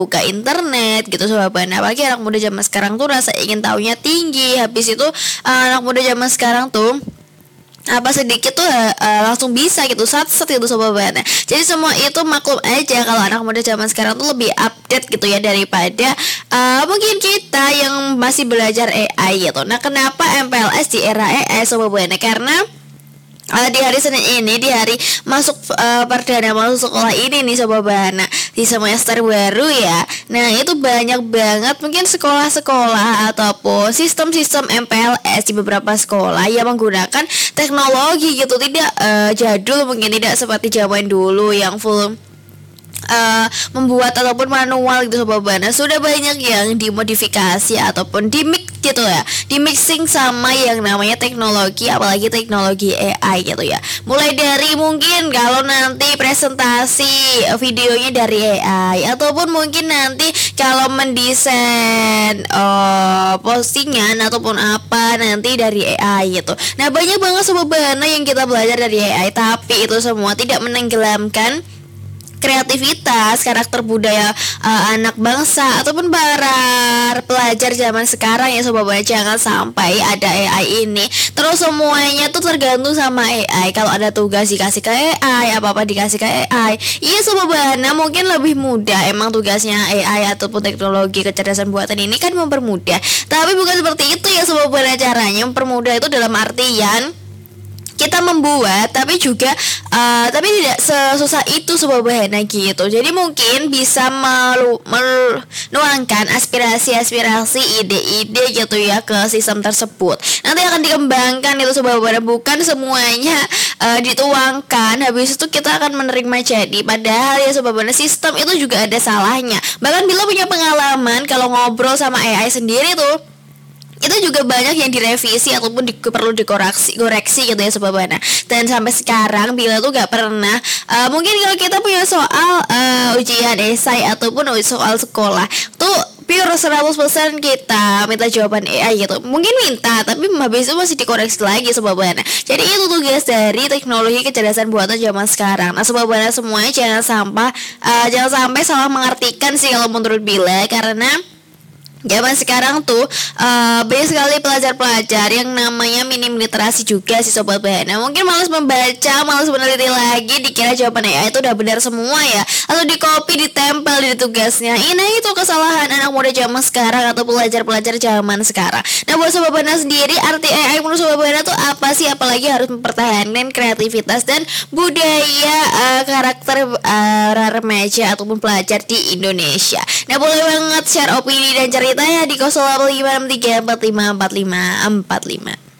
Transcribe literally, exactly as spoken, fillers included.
buka internet gitu Sobat Buana. Apalagi anak muda zaman sekarang tuh rasa ingin tahunya tinggi. Habis itu uh, anak muda zaman sekarang tuh apa sedikit tuh uh, langsung bisa gitu sat-sat gitu Sobat Buana. Jadi semua itu maklum aja kalau anak muda zaman sekarang tuh lebih update gitu ya daripada uh, mungkin kita yang masih belajar A I gitu. Nah, kenapa M P L S di era A I Sobat Buana? Karena Uh, di hari Senin ini, di hari masuk uh, perdana masuk sekolah ini nih Sobat Buana, di semester baru ya. Nah, itu banyak banget mungkin sekolah-sekolah ataupun sistem-sistem M P L S di beberapa sekolah yang menggunakan teknologi gitu, tidak uh, jadul, mungkin tidak seperti zaman dulu yang full Uh, membuat ataupun manual gitu Sobat Buana. Sudah banyak yang dimodifikasi ataupun dimix gitu ya, dimixing sama yang namanya teknologi, apalagi teknologi A I gitu ya. Mulai dari mungkin kalau nanti presentasi videonya dari A I, ataupun mungkin nanti kalau mendesain uh, postingan ataupun apa nanti dari A I gitu. Nah, banyak banget Sobat Buana yang kita belajar dari A I, tapi itu semua tidak menenggelamkan kreativitas, karakter budaya uh, anak bangsa ataupun para pelajar zaman sekarang ya Sobat Buana. Jangan sampai ada A I ini terus semuanya tuh tergantung sama A I. Kalau ada tugas dikasih ke A I, apa-apa dikasih ke A I. Iya Sobat Buana, mungkin lebih mudah emang tugasnya A I ataupun teknologi kecerdasan buatan ini kan mempermudah. Tapi bukan seperti itu ya Sobat Buana caranya. Mempermudah itu dalam artian kita membuat, tapi juga uh, tapi tidak sesusah itu Sobat Buana gitu. Jadi mungkin bisa melu, menuangkan aspirasi-aspirasi, ide-ide gitu ya ke sistem tersebut. Nanti akan dikembangkan itu Sobat Buana, bukan semuanya uh, dituangkan habis itu kita akan menerima jadi. Padahal ya Sobat Buana, sistem itu juga ada salahnya. Bahkan bila punya pengalaman kalau ngobrol sama A I sendiri tuh, itu juga banyak yang direvisi ataupun di, perlu dikoreksi koreksi gitu ya Sobat Buana. Dan sampai sekarang Bila tuh gak pernah uh, mungkin kalau kita punya soal uh, ujian esai ataupun soal sekolah tuh pure seratus persen kita minta jawaban A I gitu. Mungkin minta, tapi habis itu masih dikoreksi lagi Sobat Buana. Jadi itu tugas dari teknologi kecerdasan buatan zaman sekarang. Nah Sobat Buana semuanya jangan sampai uh, jangan sampai salah mengartikan sih kalau menurut Bila, karena zaman sekarang tuh uh, banyak sekali pelajar-pelajar yang namanya minim literasi juga sih Sobat Buana. Mungkin malas membaca, malas meneliti lagi, dikira jawaban A I itu udah benar semua ya, atau di copy, ditempel di tugasnya. Ini itu kesalahan anak muda zaman sekarang atau pelajar-pelajar zaman sekarang. Nah buat Sobat Buana sendiri, arti A I menurut Sobat Buana tuh apa sih? Apalagi harus mempertahankan kreativitas dan budaya uh, karakter uh, remaja ataupun pelajar di Indonesia. Nah boleh banget share opini dan cerita tanya di nol delapan lima enam tiga empat lima empat lima empat lima.